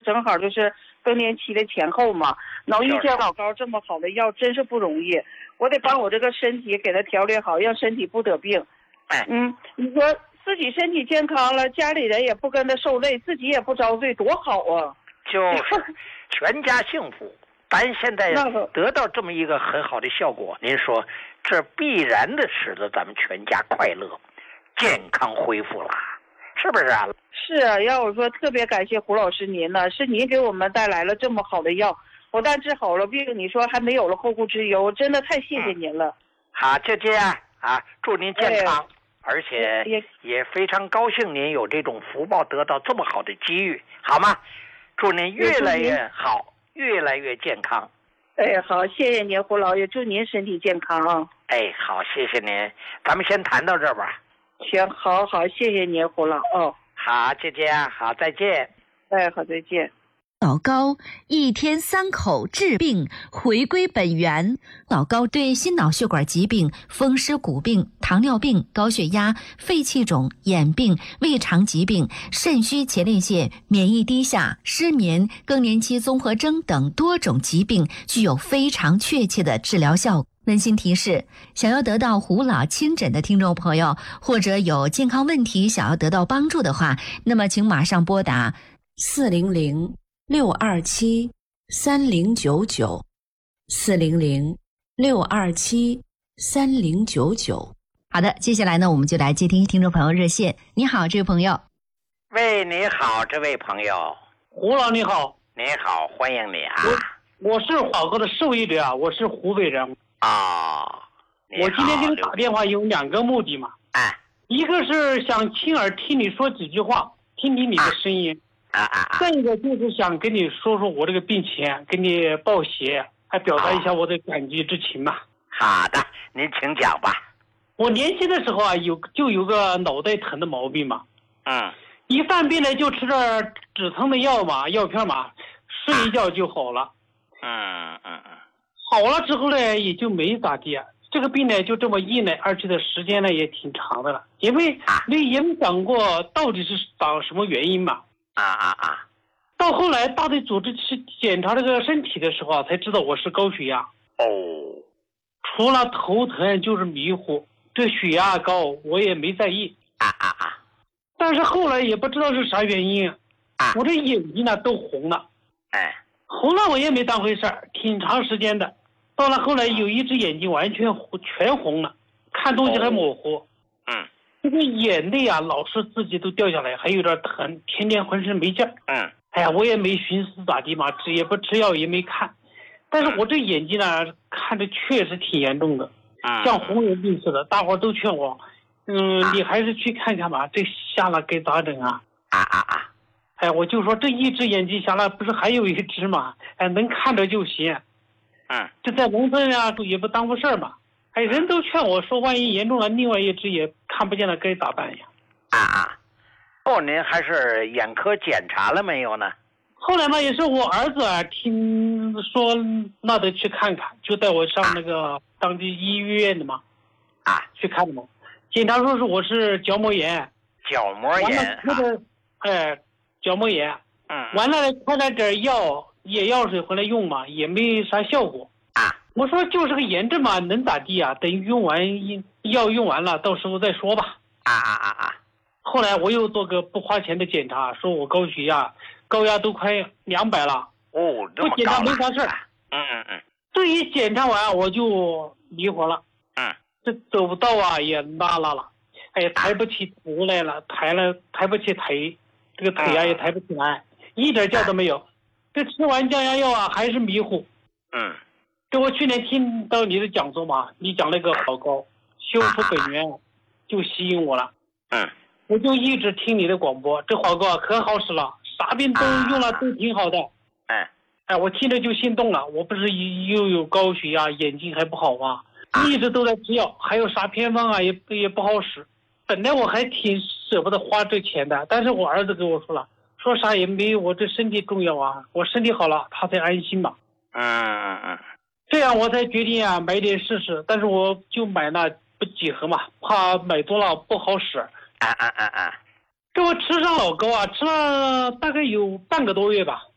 正好就是更年期的前后嘛，能遇见老高这么好的药真是不容易。我得帮我这个身体给他调理好，让身体不得病。你说自己身体健康了，家里人也不跟他受累，自己也不遭罪，多好啊！ 就是全家幸福。咱现在得到这么一个很好的效果，您说这必然的使得咱们全家快乐、健康恢复了，是不是啊？ 是啊，要我说特别感谢胡老师您呢，是您给我们带来了这么好的药，不但治好了病，你说还没有了后顾之忧，真的太谢谢您了。 好，就这样啊，祝您健康，而且也非常高兴您有这种福报得到这么好的机遇，好吗？祝您越来越好，越来越健康。 好，谢谢您胡老爷，祝您身体健康啊。 好，谢谢您，咱们先谈到这儿吧。 行，好，谢谢您胡老。 好，就这样，好，再见。 好，再见。 老高一天3口治病，回归本源。老高对心脑血管疾病、风湿骨病、糖尿病、高血压、肺气肿、眼病、胃肠疾病、肾虚前列腺、免疫低下、失眠、更年期综合征等多种疾病具有非常确切的治疗效果。温馨提示：想要得到胡老亲诊的听众朋友，或者有健康问题想要得到帮助的话，那么请马上拨打400-627-3099，400-627-3099。好的，接下来呢，我们就来接听听众朋友热线。你好，这位朋友。 喂，你好，这位朋友。 胡老你好。 你好，欢迎你啊。 我是华哥的受益者，我是湖北人。我今天给你打电话有2个目的嘛。一个是想亲耳听你说几句话，听听你的声音。再一个就是想跟你说说我这个病情，跟你报喜，还表达一下我的感激之情嘛。 好的，您请讲吧。 我年轻的时候啊，有个脑袋疼的毛病嘛。一犯病呢就吃点止疼的药片嘛，睡一觉就好了。好了之后呢也就没咋地，这个病呢就这么一来二去的时间呢也挺长的了，因为也没想过到底是长什么原因嘛。到后来大队组织去检查这个身体的时候才知道我是高血压。除了头疼就是迷糊，这血压高我也没在意。但是后来也不知道是啥原因，我这眼睛呢都红了。红了我也没当回事儿，挺长时间的。到了后来有一只眼睛完全全红了，看东西还模糊。这个眼泪啊老是自己都掉下来，还有点疼，天天浑身没劲儿。我也没寻思咋地嘛，也不吃药也没看。但是我这眼睛呢看着确实挺严重的，像红眼病似的，大伙都劝我你还是去看看吧，这瞎了该咋整啊。我就说这一只眼睛瞎了，不是还有一只吗？能看着就行。这在农村啊也不耽误事儿嘛。人都劝我说万一严重了，另外一只也看不见了，该咋办呀？ 您还是眼科检查了没有呢？ 后来嘛也是我儿子听说那得去看看，就带我上那个当地医院的嘛。去看的嘛。检查说是我是角膜炎。 角膜炎。 角膜炎。完了开了点药，眼药水回来用嘛，也没啥效果。我说就是个炎症嘛，能咋地啊？等用完药用完了，到时候再说吧。后来我又做个不花钱的检查，说我高血压，高压都快200了。 这么高了。 不检查没啥事儿。这一检查完我就迷糊了。这走不到啊也拉了。抬不起头来了，抬不起腿，这个腿啊也抬不起来，一点劲都没有。这吃完降压药啊还是迷糊。这我去年听到你的讲座嘛，你讲那个好高修复本源，就吸引我了。我就一直听你的广播，这好高可好使了，啥病都用了都挺好的。我听着就心动了，我不是又有高血压，眼睛还不好吗？一直都在吃药，还有啥偏方啊也不好使。本来我还挺舍不得花这钱的，但是我儿子跟我说了，说啥也没有我这身体重要啊，我身体好了他才安心嘛。这样我才决定啊买点试试，但是我就买那不几盒嘛，怕买多了不好使。这我吃上老高啊，吃了大概有半个多月吧。